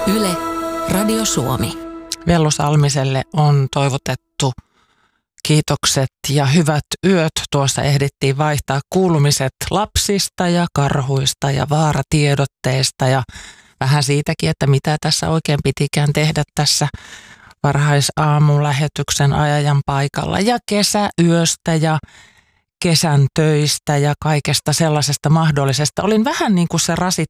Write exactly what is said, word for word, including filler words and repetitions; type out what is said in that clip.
Yle, Radio Suomi. Vellu Salmiselle on toivotettu kiitokset ja hyvät yöt. Tuossa ehdittiin vaihtaa kuulumiset lapsista ja karhuista ja vaaratiedotteista ja vähän siitäkin, että mitä tässä oikein pitikään tehdä tässä varhaisaamun lähetyksen ajan paikalla ja kesäyöstä ja kesän töistä ja kaikesta sellaisesta mahdollisesta. Olin vähän niin kuin se rasitti